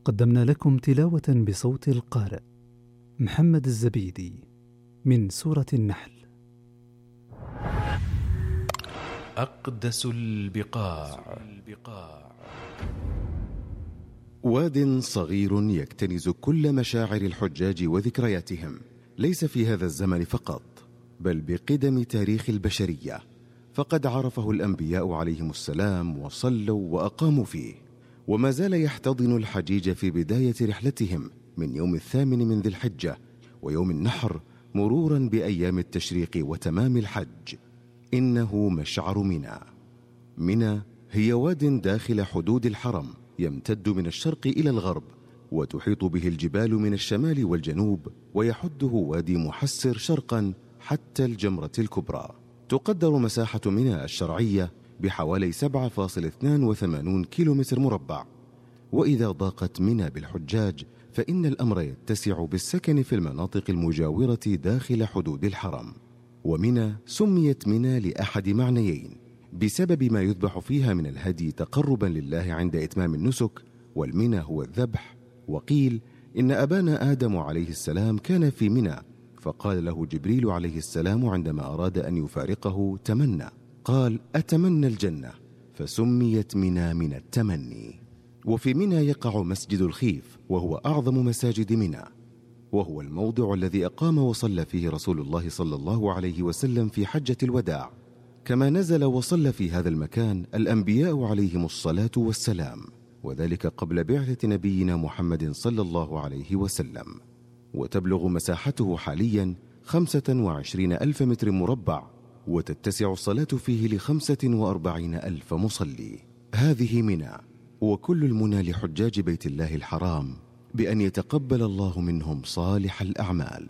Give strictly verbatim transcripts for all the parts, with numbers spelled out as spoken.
قدمنا لكم تلاوة بصوت القارئ محمد الزبيدي من سورة النحل. أقدس البقاع. واد صغير يكتنز كل مشاعر الحجاج وذكرياتهم، ليس في هذا الزمن فقط بل بقدم تاريخ البشرية، فقد عرفه الأنبياء عليهم السلام وصلوا وأقاموا فيه، وما زال يحتضن الحجيج في بداية رحلتهم من يوم الثامن من ذي الحجة ويوم النحر مرورا بأيام التشريق وتمام الحج. إنه مشعر منى. منى هي واد داخل حدود الحرم يمتد من الشرق إلى الغرب، وتحيط به الجبال من الشمال والجنوب، ويحده وادي محسر شرقا حتى الجمرة الكبرى. تقدر مساحة منى الشرعية بحوالي سبعة فاصلة اثنين وثمانين كيلومتر مربع. وإذا ضاقت منى بالحجاج فإن الأمر يتسع بالسكن في المناطق المجاورة داخل حدود الحرم. ومنى سميت منى لأحد معنيين: بسبب ما يذبح فيها من الهدي تقربا لله عند إتمام النسك، والمنى هو الذبح. وقيل إن أبانا آدم عليه السلام كان في منى، فقال له جبريل عليه السلام عندما أراد أن يفارقه: تمنى. قال: أتمنى الجنة، فسميت منى من التمني. وفي منى يقع مسجد الخيف، وهو أعظم مساجد منى، وهو الموضع الذي أقام وصلى فيه رسول الله صلى الله عليه وسلم في حجة الوداع، كما نزل وصلى في هذا المكان الأنبياء عليهم الصلاة والسلام، وذلك قبل بعثة نبينا محمد صلى الله عليه وسلم. وتبلغ مساحته حاليا خمسة وعشرين ألف متر مربع، وتتسع الصلاة فيه لخمسة وأربعين ألف مصلي. هذه منى، وكل المنى لحجاج بيت الله الحرام بأن يتقبل الله منهم صالح الأعمال.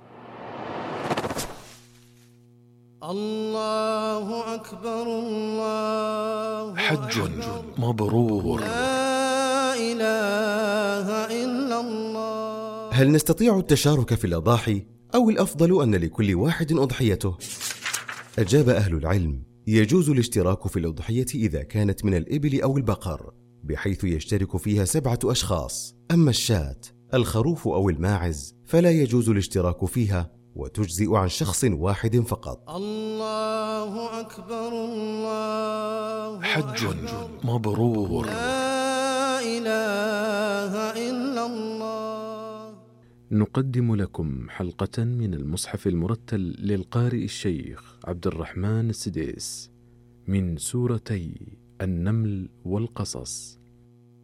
الله أكبر الله حج مبرور. لا إله إلا الله. هل نستطيع التشارك في الأضاحي، أو الأفضل أن لكل واحد أضحيته؟ أجاب أهل العلم: يجوز الاشتراك في الأضحية إذا كانت من الإبل أو البقر، بحيث يشترك فيها سبعة أشخاص. أما الشاة، الخروف أو الماعز فلا يجوز الاشتراك فيها، وتجزئ عن شخص واحد فقط. الله أكبر الله حج مبرور. لا إله إلا الله. نقدم لكم حلقة من المصحف المرتل للقارئ الشيخ عبد الرحمن السديس من سورتي النمل والقصص.